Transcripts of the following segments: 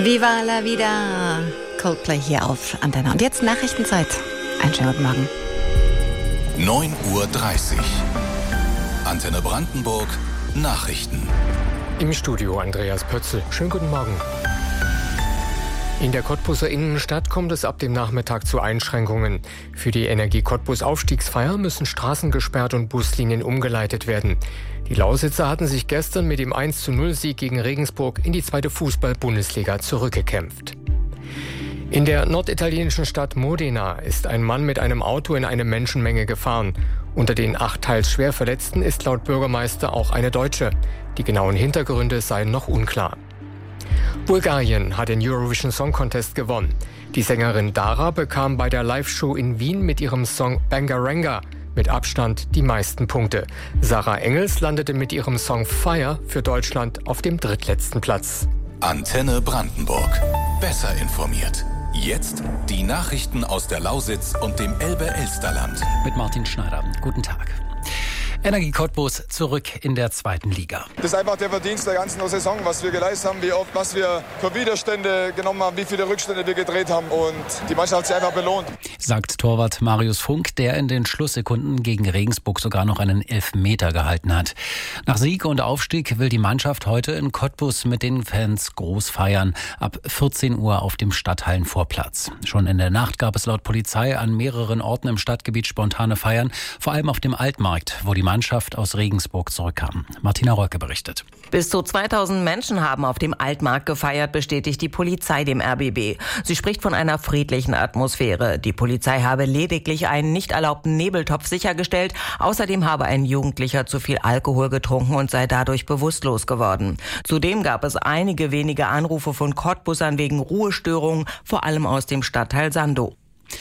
Viva la vida! Coldplay hier auf Antenne. Und jetzt Nachrichtenzeit. Einen schönen guten Morgen. 9:30 Uhr. Antenne Brandenburg. Nachrichten. Im Studio Andreas Pötzl. Schönen guten Morgen. In der Cottbuser Innenstadt kommt es ab dem Nachmittag zu Einschränkungen. Für die Energie Cottbus Aufstiegsfeier müssen Straßen gesperrt und Buslinien umgeleitet werden. Die Lausitzer hatten sich gestern mit dem 1:0-Sieg gegen Regensburg in die zweite Fußball-Bundesliga zurückgekämpft. In der norditalienischen Stadt Modena ist ein Mann mit einem Auto in eine Menschenmenge gefahren. Unter den 8 teils schwer Verletzten ist laut Bürgermeister auch eine Deutsche. Die genauen Hintergründe seien noch unklar. Bulgarien hat den Eurovision Song Contest gewonnen. Die Sängerin Dara bekam bei der Live-Show in Wien mit ihrem Song Bangaranga mit Abstand die meisten Punkte. Sarah Engels landete mit ihrem Song Fire für Deutschland auf dem drittletzten Platz. Antenne Brandenburg. Besser informiert. Jetzt die Nachrichten aus der Lausitz und dem Elbe-Elsterland. Mit Martin Schneider. Guten Tag. Energie Cottbus zurück in der zweiten Liga. Das ist einfach der Verdienst der ganzen Saison, was wir geleistet haben, wie oft, was wir für Widerstände genommen haben, wie viele Rückstände wir gedreht haben, und die Mannschaft hat sich einfach belohnt. Sagt Torwart Marius Funk, der in den Schlusssekunden gegen Regensburg sogar noch einen Elfmeter gehalten hat. Nach Sieg und Aufstieg will die Mannschaft heute in Cottbus mit den Fans groß feiern. Ab 14 Uhr auf dem Stadthallenvorplatz. Schon in der Nacht gab es laut Polizei an mehreren Orten im Stadtgebiet spontane Feiern, vor allem auf dem Altmarkt, wo die Mannschaft aus Regensburg zurückkam. Martina Röcke berichtet. Bis zu 2000 Menschen haben auf dem Altmarkt gefeiert, bestätigt die Polizei dem RBB. Sie spricht von einer friedlichen Atmosphäre. Die Polizei habe lediglich einen nicht erlaubten Nebeltopf sichergestellt. Außerdem habe ein Jugendlicher zu viel Alkohol getrunken und sei dadurch bewusstlos geworden. Zudem gab es einige wenige Anrufe von Cottbusern wegen Ruhestörungen, vor allem aus dem Stadtteil Sandow.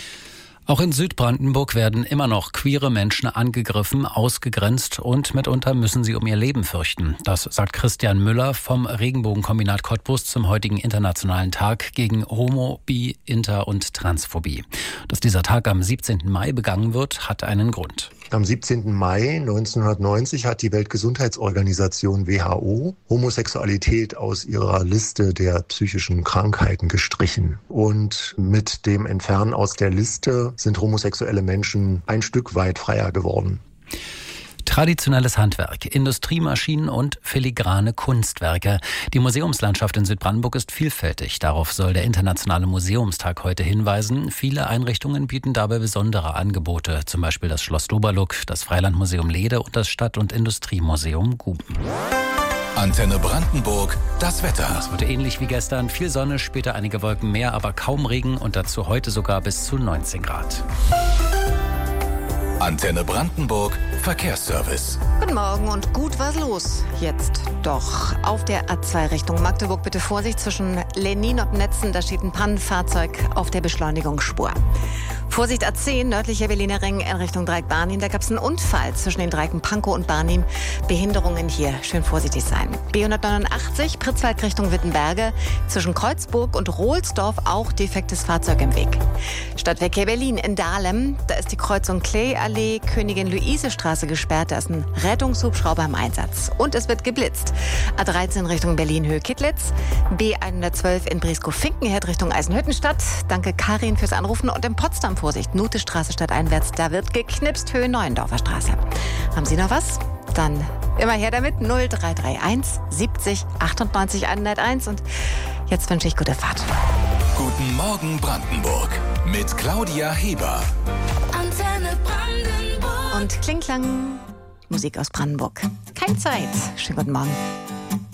Auch in Südbrandenburg werden immer noch queere Menschen angegriffen, ausgegrenzt und mitunter müssen sie um ihr Leben fürchten. Das sagt Christian Müller vom Regenbogenkombinat Cottbus zum heutigen Internationalen Tag gegen Homo-, Bi-, Inter- und Transphobie. Dass dieser Tag am 17. Mai begangen wird, hat einen Grund. Am 17. Mai 1990 hat die Weltgesundheitsorganisation WHO Homosexualität aus ihrer Liste der psychischen Krankheiten gestrichen. Und mit dem Entfernen aus der Liste sind homosexuelle Menschen ein Stück weit freier geworden. Traditionelles Handwerk, Industriemaschinen und filigrane Kunstwerke. Die Museumslandschaft in Südbrandenburg ist vielfältig. Darauf soll der Internationale Museumstag heute hinweisen. Viele Einrichtungen bieten dabei besondere Angebote. Zum Beispiel das Schloss Doberluck, das Freilandmuseum Lehde und das Stadt- und Industriemuseum Guben. Antenne Brandenburg, das Wetter. Es wird ähnlich wie gestern. Viel Sonne, später einige Wolken mehr, aber kaum Regen und dazu heute sogar bis zu 19 Grad. Antenne Brandenburg, Verkehrsservice. Guten Morgen und gut was los. Jetzt doch auf der A2 Richtung Magdeburg bitte Vorsicht zwischen Lenin und Netzen. Da steht ein Pannenfahrzeug auf der Beschleunigungsspur. Vorsicht A10, nördlicher Berliner Ring in Richtung Dreieck-Barnim. Da gab es einen Unfall zwischen den Dreieken Pankow und Barnim. Behinderungen hier, schön vorsichtig sein. B189, Pritzwalk Richtung Wittenberge. Zwischen Kreuzburg und Rohlsdorf auch defektes Fahrzeug im Weg. Stadtverkehr Berlin in Dahlem. Da ist die Kreuzung Clay-Allee, Königin-Luise-Straße gesperrt. Da ist ein Rettungshubschrauber im Einsatz. Und es wird geblitzt. A13 Richtung Berlin-Höhe-Kittlitz. B112 in Brieskow-Finkenherd Richtung Eisenhüttenstadt. Danke Karin fürs Anrufen. Und in Potsdam Vorsicht, Nutestraße stadteinwärts, da wird geknipst, Höhe Neuendorfer Straße. Haben Sie noch was? Dann immer her damit, 0331 70 98 101. Und jetzt wünsche ich gute Fahrt. Guten Morgen Brandenburg mit Claudia Heber. Antenne Brandenburg. Und Klingklang, Musik aus Brandenburg. Keine Zeit. Schönen guten Morgen.